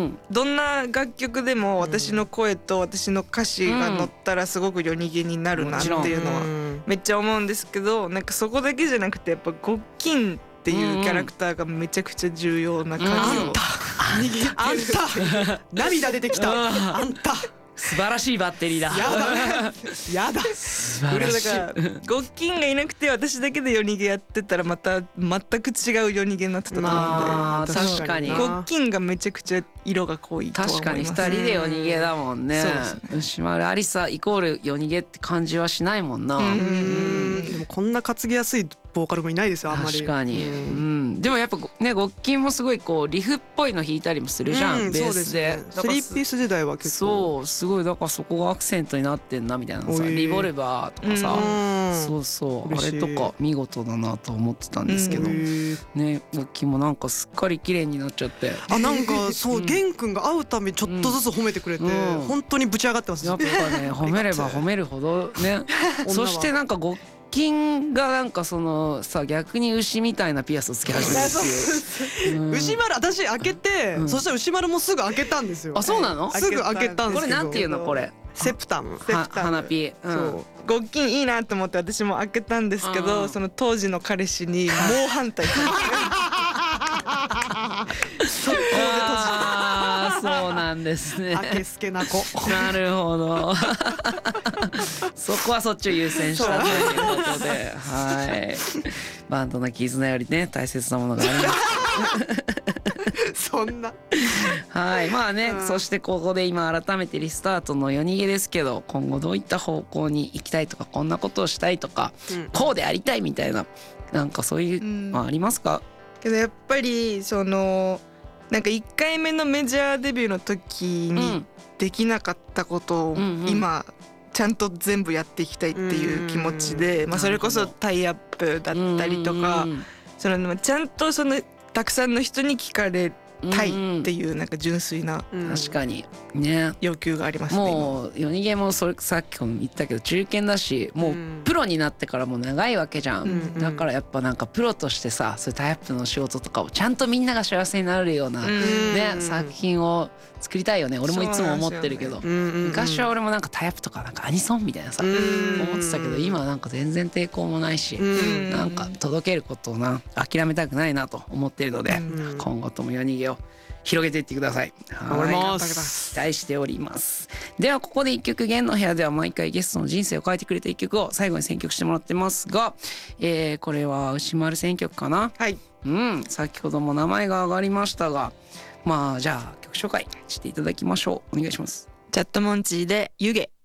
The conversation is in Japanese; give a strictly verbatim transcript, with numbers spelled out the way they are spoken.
、どんな楽曲でも私の声と私の歌詞が乗ったらすごく夜逃げになるなっていうのはめっちゃ思うんですけど、なんかそこだけじゃなくてやっぱゴッキンっていうキャラクターがめちゃくちゃ重要な感じを、 あんたあんた涙出てきたあんた素晴らしいバッテリーだ。 やだやだ素晴らしい。 だからゴッキンがいなくて私だけで夜逃げやってたらまた全く違う夜逃げになってたと思うんで、 まあ確かにゴッキンがめちゃくちゃ色が濃いとは思います。 確かにふたりで夜逃げだもんね。牛丸ありさイコール夜逃げって感じはしないもんな。うんうんでもこんな担ぎやすいボーカルもいないですよあんまり。 確かに、 うんうん、でもやっぱねゴッキンもすごいこうリフっぽいの弾いたりもするじゃん、 うんベースで。 スリーピース時代は結構そうすごいだからそこがアクセントになってんなみたいなさ、リボルバーとかさ、 うんそうそうあ嬉しいれとか見事だなと思ってたんですけど、 へーねゴッキンもなんかすっかり綺麗になっちゃって。 あなんかそう玄君が会うたびちょっとずつ褒めてくれてうん本当にぶち上がってます。 やっぱね褒めれば褒めるほどねそしてなんかゴッキンがなんかそのさ逆に牛みたいなピアスをつけ始めるっていう、うん牛丸私開けて、 うんそしたら牛丸もすぐ開けたんですよ。 あそうなの？ すぐ開けたんですけど。 これなんていうのこれ？ セプタム。 は花ピー、うん、 そうゴッキンいいなと思って私も開けたんですけうど、 んその当時の彼氏に猛反対されてあーそうなんですね。 あけすけな子。 なるほどそこはそっちを優先したということで、はいバンドの絆よりね大切なものがありますそんな。 はいまあね、 うんそしてここで今改めてリスタートの夜逃げですけど、今後どういった方向に行きたいとかこんなことをしたいとか、 うんこうでありたいみたいななんかそういうのありますか？ けどやっぱりそのなんかいっかいめのメジャーデビューの時にできなかったことをうんうん今ちゃんと全部やっていきたいっていう気持ちで、まあ、それこそタイアップだったりとか、 うんそのちゃんとそのたくさんの人に聞かれたいってういうなんか純粋なうん確かにね。 要求がありますね。今もう夜逃げもそれさっきも言ったけど中堅だしもうプロになってからも長いわけじゃん、 うんうんだからやっぱなんかプロとしてさそういうタイアップの仕事とかをちゃんとみんなが幸せになるような、 うんねうん作品を作りたいよね。俺もいつも思ってるけど、 うんうんうん昔は俺もなんかタイアップとかなんかアニソンみたいなさ、 うん思ってたけど今はなんか全然抵抗もないし、 うんなんか届けることをな諦めたくないなと思っているので、 うん今後とも夜逃げを広げていってください。 頑張りまはいす。 期待しております。ではここで一曲、弦の部屋では毎回ゲストの人生を変えてくれた一曲を最後に選曲してもらってますが、えー、これは牛丸選曲かな。 はいうん先ほども名前が上がりましたが、まあじゃあ曲紹介していただきましょう。お願いします。 チャットモンチーで湯気。